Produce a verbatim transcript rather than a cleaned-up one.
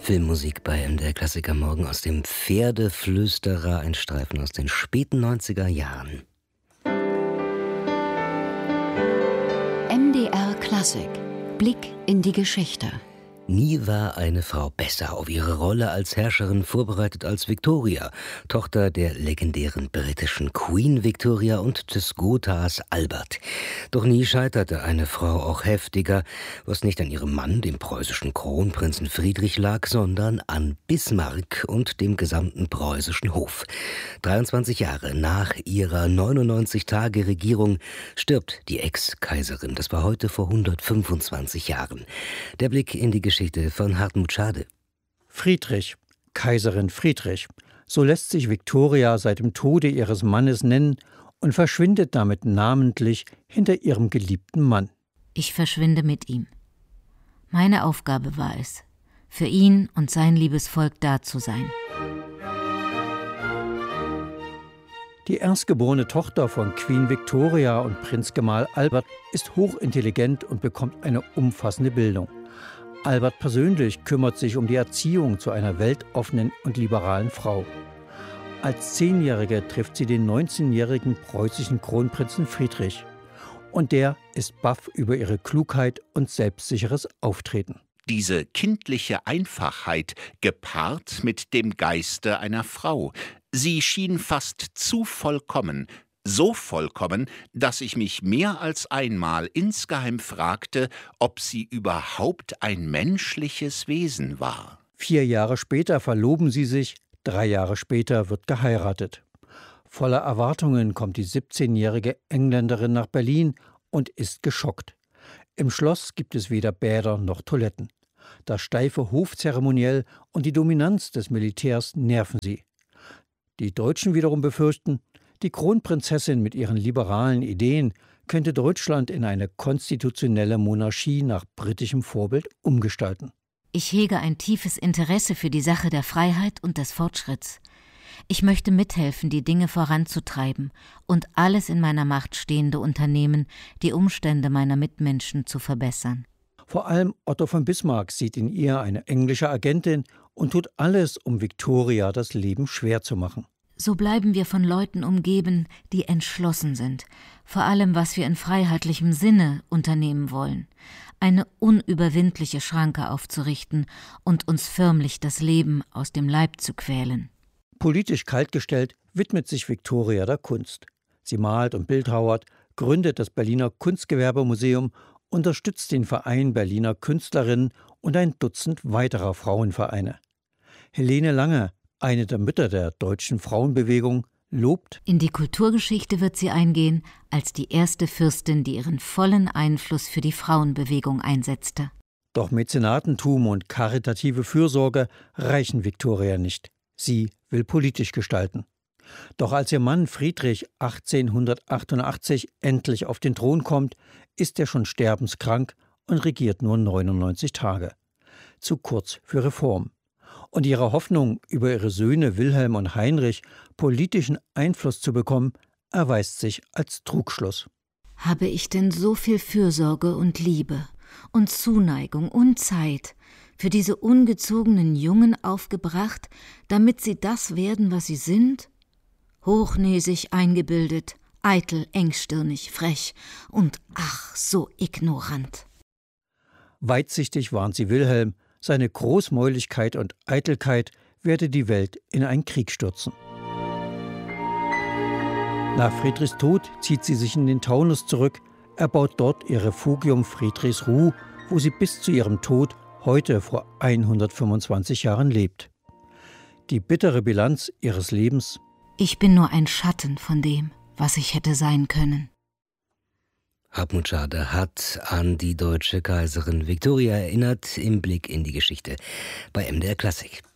Filmmusik bei M D R Klassik am Morgen aus dem Pferdeflüsterer, ein Streifen aus den späten neunziger Jahren. M D R Klassik. Blick in die Geschichte. Nie war eine Frau besser auf ihre Rolle als Herrscherin vorbereitet als Victoria, Tochter der legendären britischen Queen Victoria und des Gothas Albert. Doch nie scheiterte eine Frau auch heftiger, was nicht an ihrem Mann, dem preußischen Kronprinzen Friedrich, lag, sondern an Bismarck und dem gesamten preußischen Hof. dreiundzwanzig Jahre nach ihrer neunundneunzig-Tage-Regierung stirbt die Ex-Kaiserin. Das war heute vor hundertfünfundzwanzig Jahren. Der Blick in die Geschichte von Hartmut Schade. Friedrich, Kaiserin Friedrich, so lässt sich Victoria seit dem Tode ihres Mannes nennen und verschwindet damit namentlich hinter ihrem geliebten Mann. Ich verschwinde mit ihm. Meine Aufgabe war es, für ihn und sein liebes Volk da zu sein. Die erstgeborene Tochter von Queen Victoria und Prinzgemahl Albert ist hochintelligent und bekommt eine umfassende Bildung. Albert persönlich kümmert sich um die Erziehung zu einer weltoffenen und liberalen Frau. Als Zehnjährige trifft sie den neunzehnjährigen preußischen Kronprinzen Friedrich. Und der ist baff über ihre Klugheit und selbstsicheres Auftreten. Diese kindliche Einfachheit gepaart mit dem Geiste einer Frau. Sie schien fast zu vollkommen. So vollkommen, dass ich mich mehr als einmal insgeheim fragte, ob sie überhaupt ein menschliches Wesen war. Vier Jahre später verloben sie sich, drei Jahre später wird geheiratet. Voller Erwartungen kommt die siebzehnjährige Engländerin nach Berlin und ist geschockt. Im Schloss gibt es weder Bäder noch Toiletten. Das steife Hofzeremoniell und die Dominanz des Militärs nerven sie. Die Deutschen wiederum befürchten, die Kronprinzessin mit ihren liberalen Ideen könnte Deutschland in eine konstitutionelle Monarchie nach britischem Vorbild umgestalten. Ich hege ein tiefes Interesse für die Sache der Freiheit und des Fortschritts. Ich möchte mithelfen, die Dinge voranzutreiben und alles in meiner Macht Stehende unternehmen, die Umstände meiner Mitmenschen zu verbessern. Vor allem Otto von Bismarck sieht in ihr eine englische Agentin und tut alles, um Victoria das Leben schwer zu machen. So bleiben wir von Leuten umgeben, die entschlossen sind, vor allem was wir in freiheitlichem Sinne unternehmen wollen, eine unüberwindliche Schranke aufzurichten und uns förmlich das Leben aus dem Leib zu quälen. Politisch kaltgestellt widmet sich Victoria der Kunst. Sie malt und bildhauert, gründet das Berliner Kunstgewerbemuseum, unterstützt den Verein Berliner Künstlerinnen und ein Dutzend weiterer Frauenvereine. Helene Lange, eine der Mütter der deutschen Frauenbewegung, lobt: In die Kulturgeschichte wird sie eingehen als die erste Fürstin, die ihren vollen Einfluss für die Frauenbewegung einsetzte. Doch Mäzenatentum und karitative Fürsorge reichen Victoria nicht. Sie will politisch gestalten. Doch als ihr Mann Friedrich achtzehnhundertachtundachtzig endlich auf den Thron kommt, ist er schon sterbenskrank und regiert nur neunundneunzig Tage. Zu kurz für Reform. Und ihre Hoffnung, über ihre Söhne Wilhelm und Heinrich politischen Einfluss zu bekommen, erweist sich als Trugschluss. Habe ich denn so viel Fürsorge und Liebe und Zuneigung und Zeit für diese ungezogenen Jungen aufgebracht, damit sie das werden, was sie sind? Hochnäsig eingebildet, eitel, engstirnig, frech und ach, so ignorant. Weitsichtig warnt sie Wilhelm, seine Großmäuligkeit und Eitelkeit werde die Welt in einen Krieg stürzen. Nach Friedrichs Tod zieht sie sich in den Taunus zurück, erbaut dort ihr Refugium Friedrichsruh, wo sie bis zu ihrem Tod heute vor hundertfünfundzwanzig Jahren lebt. Die bittere Bilanz ihres Lebens: Ich bin nur ein Schatten von dem, was ich hätte sein können. Hartmut Schade hat an die deutsche Kaiserin Victoria erinnert im Blick in die Geschichte bei M D R Klassik.